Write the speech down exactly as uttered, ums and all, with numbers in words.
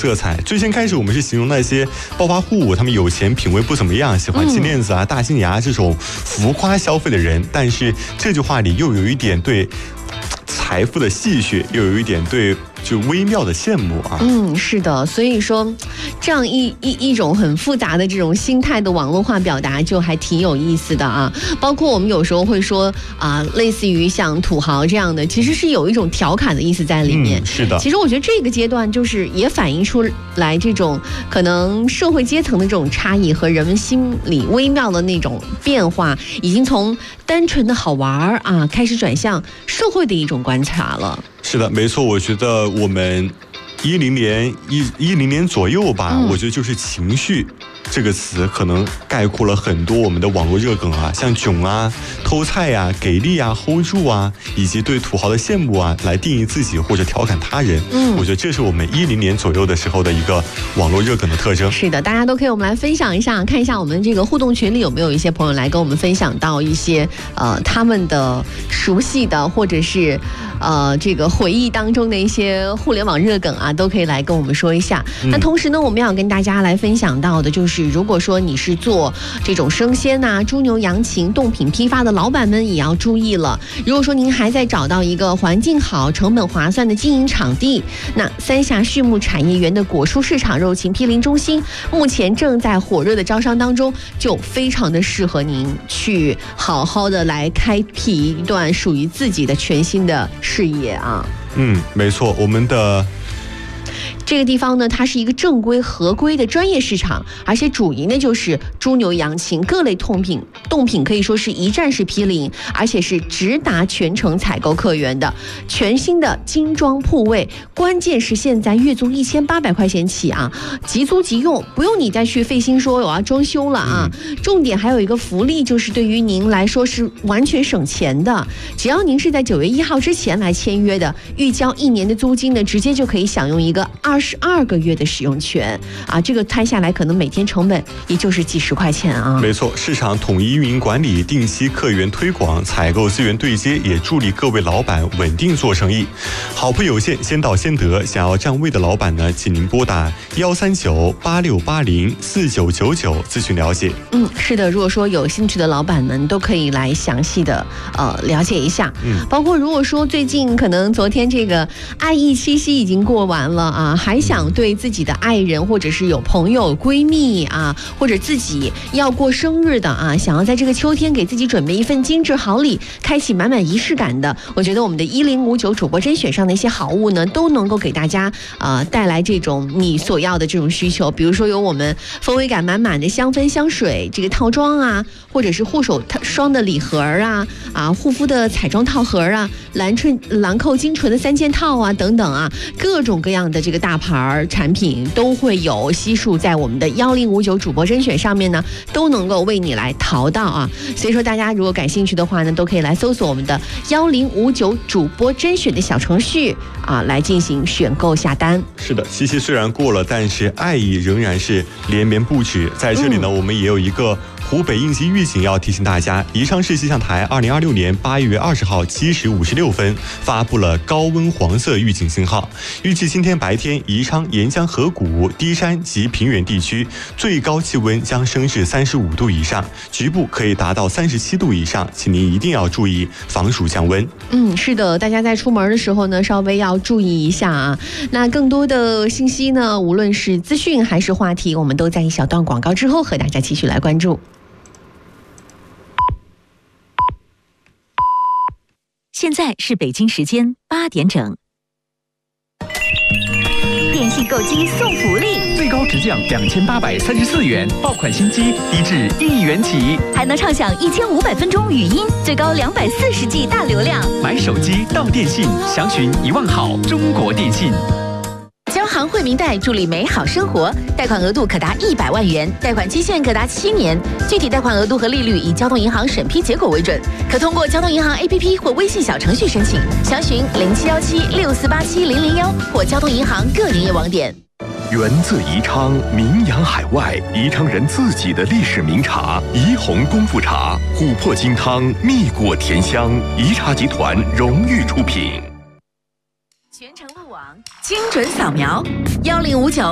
色彩。最先开始我们是形容那些暴发户，他们有钱品味不怎么样，喜欢金链子啊、大金牙这种浮夸消费的人，但是这句话里又有一点对财富的戏谑，又有一点对就微妙的羡慕啊。 嗯，是的，所以说这样一一一种很复杂的这种心态的网络化表达就还挺有意思的啊。包括我们有时候会说啊、呃，类似于像土豪这样的，其实是有一种调侃的意思在里面。 嗯、是的， 其实我觉得这个阶段就是也反映出来这种可能社会阶层的这种差异和人们心理微妙的那种变化，已经从单纯的好玩啊开始转向社会的一种观察了。 是的，没错，我觉得我们一零年一一零年左右吧、嗯，我觉得就是情绪这个词可能概括了很多我们的网络热梗啊，像囧啊、偷菜啊、给力啊、hold 住啊，以及对土豪的羡慕啊，来定义自己或者调侃他人。嗯，我觉得这是我们一零年左右的时候的一个网络热梗的特征。 是的，大家都可以我们来分享一下，看一下我们这个互动群里有没有一些朋友来跟我们分享到一些呃他们的熟悉的或者是呃这个回忆当中的一些互联网热梗啊，都可以来跟我们说一下。嗯、那同时呢，我们要跟大家来分享到的就是。如果说你是做这种生鲜啊、猪牛羊禽冻品批发的老板们也要注意了。如果说您还在找到一个环境好、成本划算的经营场地，那三峡畜牧产业园的果蔬市场肉禽批零中心目前正在火热的招商当中，就非常的适合您去好好的来开辟一段属于自己的全新的事业啊。 嗯，没错，我们的。 这个地方呢，它是一个正规合规的专业市场，而且主营的就是猪牛羊禽各类冻品，冻品可以说是一站式批零，而且是直达全程采购客源的全新的精装铺位。关键是现在月租一千八百块钱起啊，即租即用，不用你再去费心说我要装修了啊。嗯、重点还有一个福利，就是对于您来说是完全省钱的，只要您是在九月一号之前来签约的，预交一年的租金呢，直接就可以享用一个二十二个月的使用权啊！这个摊下来可能每天成本也就是几十块钱啊。 没错，市场统一运营管理，定期客源推广，采购资源对接，也助力各位老板稳定做生意。好铺有限，先到先得。想要占位的老板呢，请您拨打幺三九八六八零四九九九咨询了解。 嗯，是的，如果说有兴趣的老板们都可以来详细的呃了解一下。嗯，包括如果说最近可能昨天这个爱意七夕已经过完了啊。还想对自己的爱人或者是有朋友闺蜜啊，或者自己要过生日的啊，想要在这个秋天给自己准备一份精致好礼，开启满满仪式感的，我觉得我们的一零五九主播甄选上的一些好物呢，都能够给大家呃带来这种你所要的这种需求。比如说有我们氛围感满满的香氛香水这个套装啊，或者是护手霜的礼盒啊，啊护肤的彩妆套盒啊，兰蔻兰蔻精纯的三件套啊等等啊，各种各样的这个大牌产品都会有悉数在我们的幺零五九主播甄选上面呢，都能够为你来淘到啊。所以说大家如果感兴趣的话呢，都可以来搜索我们的幺零五九主播甄选的小程序啊，来进行选购下单。 是的，七夕虽然过了，但是爱意仍然是连绵不止。在这里呢，嗯、我们也有一个湖北应急预警要提醒大家，宜昌市气象台二零二六年八月二十号七时五十六分发布了高温黄色预警信号，预计今天白天宜昌沿江河谷、低山及平原地区最高气温将升至三十五度以上，局部可以达到三十七度以上，请您一定要注意防暑降温。 嗯，是的，大家在出门的时候呢，稍微要注意一下啊。那更多的信息呢，无论是资讯还是话题，我们都在一小段广告之后和大家继续来关注。 现在是北京时间八点整。电信购机送福利， 最高直降两千八百三十四元，爆款新机低至一元起， 还能畅享一千五百分钟语音，最高两百四十 G 大流量。 买手机到电信，详询一万好中国电信。 交行惠民贷助力美好生活，贷款额度可达一百万元，贷款期限可达七年，具体贷款额度和利率以交通银行审批结果为准，可通过交通银行 A P P 或微信小程序申请，详询零七幺七六四八七零零幺或交通银行各营业网点。 源自宜昌，名扬海外，宜昌人自己的历史名茶宜红功夫茶，琥珀金汤，蜜果甜香，宜茶集团荣誉出品。 全程路网，精准扫描，幺零五九